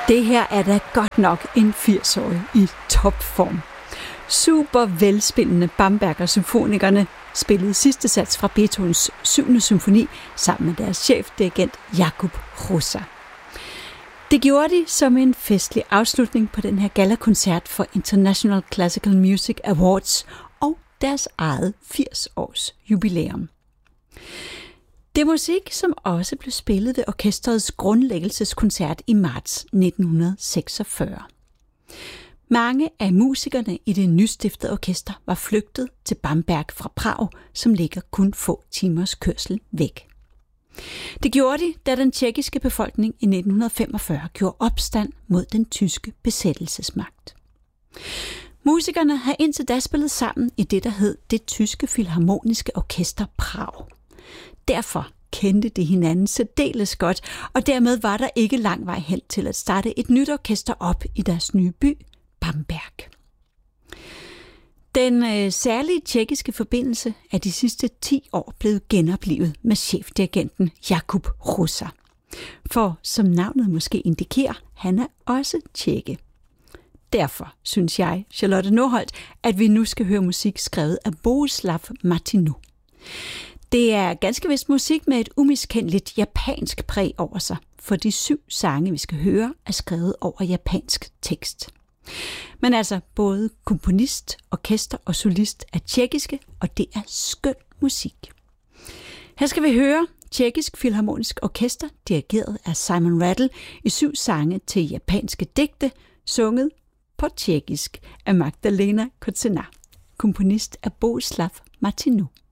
Det her er da godt nok en 80-årig i topform. Super velspillende Bamberger symfonikerne spillede sidste sats fra Beethovens 7. symfoni sammen med deres chefdirigent Jakub Hrusa. Det gjorde de som en festlig afslutning på den her gallakoncert for International Classical Music Awards og deres eget 80-års jubilæum. Det er musik, som også blev spillet ved orkestrets grundlæggelseskoncert i marts 1946. Mange af musikerne i det nystiftede orkester var flygtet til Bamberg fra Prag, som ligger kun få timers kørsel væk. Det gjorde de, da den tjekkiske befolkning i 1945 gjorde opstand mod den tyske besættelsesmagt. Musikerne havde indtil da spillet sammen i det, der hed Det Tyske Filharmoniske Orkester Prag. Derfor kendte de hinanden særdeles godt, og dermed var der ikke lang vej hen til at starte et nyt orkester op i deres nye by, Bamberg. Den særlige tjekkiske forbindelse er de sidste 10 år blevet genoplivet med chefdirigenten Jakub Hrusa. For som navnet måske indikerer, han er også tjekke. Derfor synes jeg, Charlotte Nordholt, at vi nu skal høre musik skrevet af Bohuslav Martinu. Det er ganske vist musik med et umiskendeligt japansk præg over sig, for de 7 sange, vi skal høre, er skrevet over japansk tekst. Men altså, både komponist, orkester og solist er tjekkiske, og det er skøn musik. Her skal vi høre Tjekkisk Filharmonisk Orkester, dirigeret af Simon Rattle, i 7 sange til japanske digte, sunget på tjekkisk af Magdalena Kozená. Komponist er Bohuslav Martinu.